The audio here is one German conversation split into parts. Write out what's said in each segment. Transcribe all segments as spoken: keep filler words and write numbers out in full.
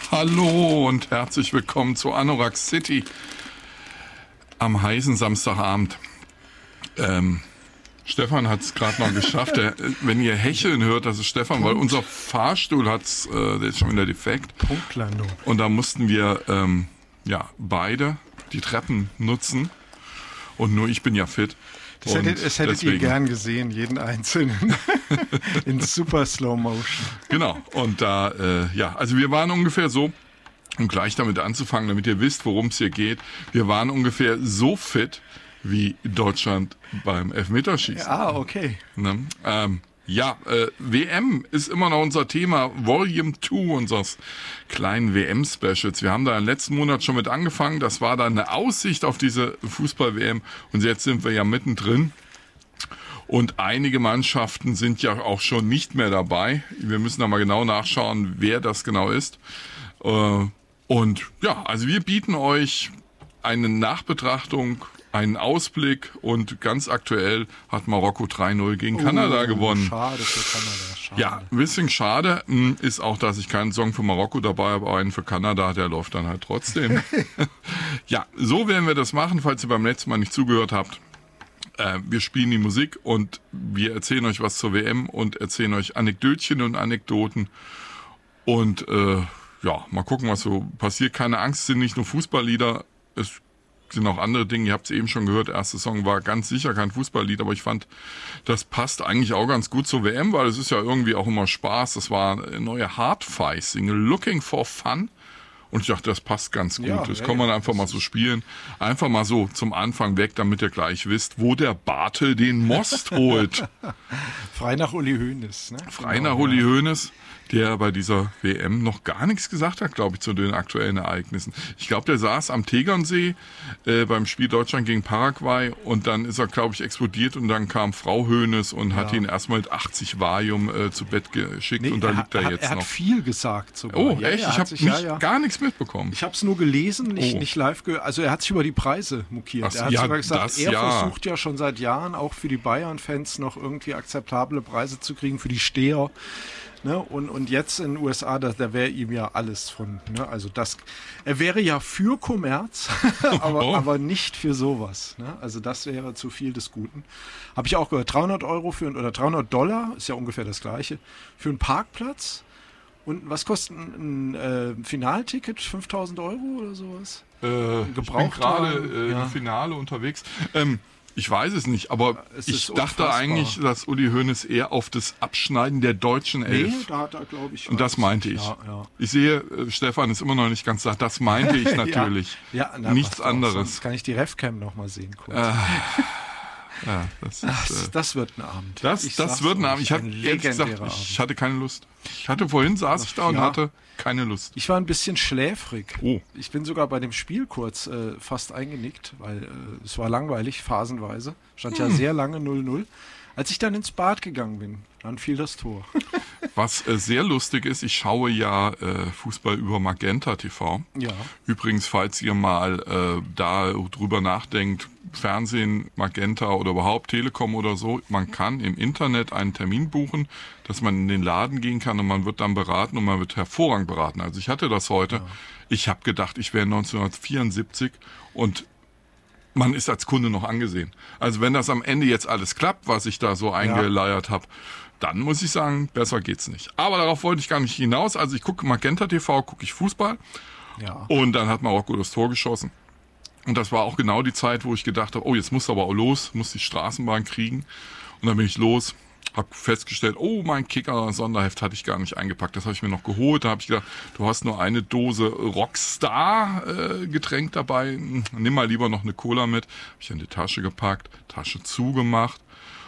Hallo und herzlich willkommen zu Anorak City am heißen Samstagabend. Ähm, Stefan hat es gerade noch geschafft. Der, wenn ihr Hecheln hört, das ist Stefan, Punkt. Weil unser Fahrstuhl hat's, äh, der ist schon wieder defekt. Punktlandung. Und da mussten wir ähm, ja beide die Treppen nutzen. Und nur ich bin ja fit. Das, hättet, das hättet ihr gern gesehen, jeden einzelnen. In super Slow Motion. Genau. Und da, äh, ja, also wir waren ungefähr so, um gleich damit anzufangen, damit ihr wisst, worum es hier geht. Wir waren ungefähr so fit wie Deutschland beim Elfmeterschießen. Ah, okay. Ne? Ähm, ja, äh, W M ist immer noch unser Thema, Volume zwei unseres kleinen W M-Specials. Wir haben da im letzten Monat schon mit angefangen. Das war dann eine Aussicht auf diese Fußball-W M. Und jetzt sind wir ja mittendrin. Und einige Mannschaften sind ja auch schon nicht mehr dabei. Wir müssen da mal genau nachschauen, wer das genau ist. Äh, und ja, also wir bieten euch eine Nachbetrachtung, einen Ausblick, und ganz aktuell hat Marokko drei null gegen Kanada oh, gewonnen. Schade für Kanada. Schade. Ja, ein bisschen schade ist auch, dass ich keinen Song für Marokko dabei habe, aber einen für Kanada, der läuft dann halt trotzdem. Ja, so werden wir das machen, falls ihr beim letzten Mal nicht zugehört habt. Äh, wir spielen die Musik und wir erzählen euch was zur W M und erzählen euch Anekdötchen und Anekdoten. Und äh, ja, mal gucken, was so passiert. Keine Angst, es sind nicht nur Fußballlieder, es sind auch andere Dinge. Ihr habt es eben schon gehört, der erste Song war ganz sicher kein Fußballlied, aber ich fand, das passt eigentlich auch ganz gut zur W M, weil es ist ja irgendwie auch immer Spaß. Das war eine neue Hardfight-Single, Looking for Fun. Und ich dachte, das passt ganz gut. Ja, das ja, kann man ja, einfach mal so spielen. Einfach mal so zum Anfang weg, damit ihr gleich wisst, wo der Bartel den Most holt. Frei nach Uli Hoeneß. Ne? Frei Genau, nach Uli ja. Hoeneß, der bei dieser W M noch gar nichts gesagt hat, glaube ich, zu den aktuellen Ereignissen. Ich glaube, der saß am Tegernsee äh, beim Spiel Deutschland gegen Paraguay und dann ist er, glaube ich, explodiert und dann kam Frau Hoeneß und hat Ja. ihn erstmal mit achtzig Valium äh, zu Bett geschickt Nee, und da er, liegt er, er, jetzt er hat noch. viel gesagt sogar. Oh, Ja, echt? er Ich hat habe sich- mich ja, ja. gar nichts mitbekommen. Ich habe es nur gelesen, nicht, Oh. nicht live gehört. Also er hat sich über die Preise mokiert. Ach so, er hat ja, sogar gesagt, das er ja. versucht ja schon seit Jahren auch für die Bayern-Fans noch irgendwie akzeptable Preise zu kriegen, für die Steher. Ne? Und, und jetzt in den U S A, da, da wäre ihm ja alles von, ne? Also das, er wäre ja für Kommerz, aber, Oh. aber nicht für sowas. Ne? Also das wäre zu viel des Guten. Habe ich auch gehört, dreihundert Euro für, oder dreihundert Dollar, ist ja ungefähr das Gleiche, für einen Parkplatz. Und was kostet ein, ein äh, Finalticket? fünftausend Euro oder sowas? Äh, ich bin Gebrauchter, gerade äh, ja. im Finale unterwegs. Ähm, ich weiß es nicht, aber Es ich ist dachte unfassbar. eigentlich, dass Uli Hoeneß eher auf das Abschneiden der deutschen Elf. Nee, da hat er, glaube ich. Und das meinte ich. Ja, ja. Ich sehe, äh, Stefan ist immer noch nicht ganz da. Das meinte ich natürlich. Ja, na, Nichts passt auch. anderes. Sonst kann ich die Refcam noch mal sehen. Kurz. Äh, ja, das das, ist, äh, das wird ein Abend. das, Ich das sag's wird ein euch, Abend. Ich hatte ein ehrlich gesagt, legendärer ich Abend. hatte keine Lust. Ich hatte vorhin saß ich da und Ja. hatte keine Lust. Ich war ein bisschen schläfrig. Oh. Ich bin sogar bei dem Spiel kurz äh, fast eingenickt, weil äh, es war langweilig, phasenweise. Stand Hm. ja sehr lange null null. Als ich dann ins Bad gegangen bin, dann fiel das Tor. Was äh, sehr lustig ist, ich schaue ja äh, Fußball über Magenta T V. Ja. Übrigens, falls ihr mal äh, da drüber nachdenkt, Fernsehen, Magenta oder überhaupt Telekom oder so, man kann im Internet einen Termin buchen, dass man in den Laden gehen kann und man wird dann beraten und man wird hervorragend beraten. Also ich hatte das heute. Ich habe gedacht, ich wäre neunzehnhundertvierundsiebzig und man ist als Kunde noch angesehen. Also wenn das am Ende jetzt alles klappt, was ich da so eingeleiert habe, dann muss ich sagen, besser geht's nicht. Aber darauf wollte ich gar nicht hinaus. Also ich gucke Magenta T V, gucke ich Fußball Ja. und dann hat Marokko das Tor geschossen. Und das war auch genau die Zeit, wo ich gedacht habe, oh, jetzt muss aber auch los, muss die Straßenbahn kriegen. Und dann bin ich los, habe festgestellt, oh, mein Kicker-Sonderheft hatte ich gar nicht eingepackt. Das habe ich mir noch geholt. Da habe ich gedacht, du hast nur eine Dose Rockstar-Getränk dabei. Nimm mal lieber noch eine Cola mit. Habe ich in die Tasche gepackt, Tasche zugemacht.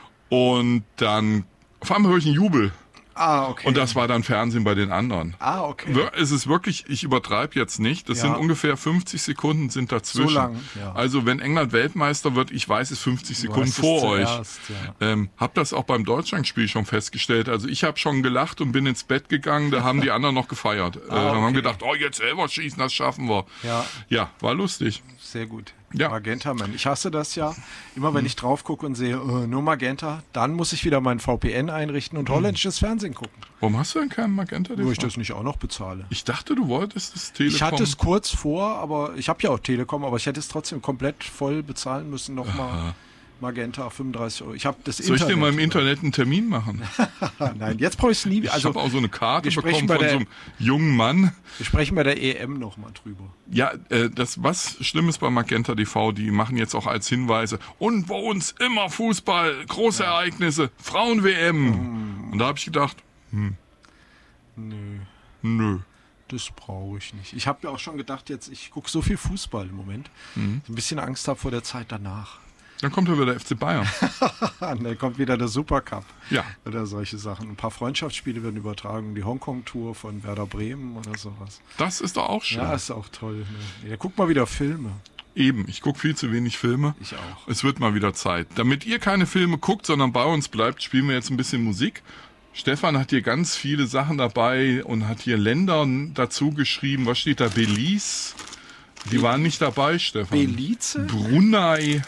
Und dann auf einmal höre ich einen Jubel. Ah, okay. Und das war dann Fernsehen bei den anderen. ah, okay. Wir- Es ist wirklich, ich übertreibe jetzt nicht, das Ja. sind ungefähr fünfzig Sekunden sind dazwischen. So lang, ja. Also wenn England Weltmeister wird, ich weiß es fünfzig Du Sekunden hast es vor euch. zuerst, ja. Ähm, hab das auch beim Deutschlandspiel schon festgestellt. Also ich habe schon gelacht und bin ins Bett gegangen, da haben die anderen noch gefeiert. Äh, Ah, haben okay. gedacht, oh jetzt selber schießen, das schaffen wir. Ja. Ja, war lustig. Sehr gut. Ja. Magenta, man. Ich hasse das ja. Immer wenn Hm. ich drauf gucke und sehe, äh, nur Magenta, dann muss ich wieder mein V P N einrichten und holländisches Fernsehen gucken. Warum hast du denn keinen Magenta T V? Wo ich das nicht auch noch bezahle. Ich dachte, du wolltest das Telekom. Ich hatte es kurz vor, aber ich habe ja auch Telekom, aber ich hätte es trotzdem komplett voll bezahlen müssen. Nochmal Magenta, fünfunddreißig Euro. Ich habe das Soll ich Internet. dir mal im Internet einen Termin machen? Nein, jetzt brauche ich es nie. Ich Also, habe auch so eine Karte wir bekommen sprechen bei von der- so einem jungen Mann. wir sprechen bei der E M nochmal drüber. Ja, äh, das was Schlimmes bei Magenta T V, die machen jetzt auch als Hinweise. Und bei uns immer Fußball, große Ereignisse, Frauen-W M. Und da habe ich gedacht, hm, Nö, nö. das brauche ich nicht. Ich habe ja auch schon gedacht, jetzt, ich gucke so viel Fußball im Moment. Mhm. Ein bisschen Angst habe vor der Zeit danach. Dann kommt ja wieder der F C Bayern. Und dann kommt wieder der Supercup Ja, oder solche Sachen. Ein paar Freundschaftsspiele werden übertragen. Die Hongkong-Tour von Werder Bremen oder sowas. das ist doch auch schön. Ja, ist auch toll. Ne? Ja, guck mal wieder Filme. Eben, ich gucke viel zu wenig Filme. Ich auch. Es wird mal wieder Zeit. Damit ihr keine Filme guckt, sondern bei uns bleibt, spielen wir jetzt ein bisschen Musik. Stefan hat hier ganz viele Sachen dabei und hat hier Länder dazu geschrieben. Was steht da? Belize? Die waren nicht dabei, Stefan. Belize? Brunei,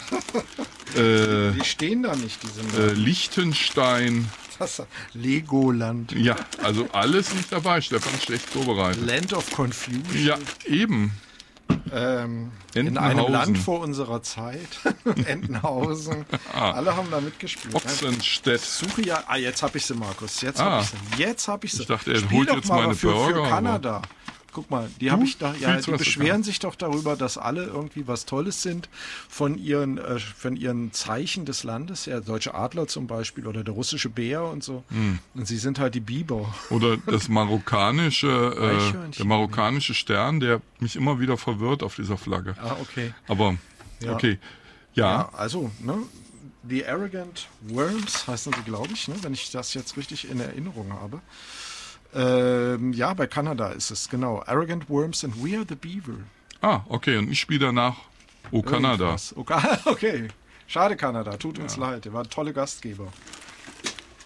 äh, Die stehen da nicht, die sind äh, Liechtenstein. das Legoland. Ja, also alles nicht dabei. Stefan ist schlecht vorbereitet. Land of Confusion. Ja, eben. Ähm, in Entenhausen. einem Land vor unserer Zeit. Entenhausen. Ah. Alle haben da mitgespielt. Ochsenstedt. Ich suche ja. Ah, jetzt habe ich sie, Markus. Jetzt Ah. habe ich sie. Jetzt habe ich sie. Ich dachte, er Spiel holt doch jetzt mal meine was für, Burger, für aber- Kanada. Guck mal, die habe ich da. Ja, Spielst du die was für beschweren Kanada? sich doch darüber, dass alle irgendwie was Tolles sind von ihren, äh, von ihren Zeichen des Landes. Ja, deutsche Adler zum Beispiel oder der russische Bär und so. Hm. Und sie sind halt die Biber. Oder das marokkanische, äh, Eichhörnchen. der marokkanische Stern, der mich immer wieder verwirrt auf dieser Flagge. Ah, okay. Aber, Ja. okay. Ja, Ja, also, ne? The Arrogant Worms heißen sie, glaube ich, ne? Wenn ich das jetzt richtig in Erinnerung habe. Ähm, ja, bei Kanada ist es, genau. Arrogant Worms and We Are the Beaver. ah, okay. Und ich spiele danach Oh Kanada. Irgendwas. Okay, okay. Schade, Kanada. Tut uns leid. Ihr wart tolle Gastgeber.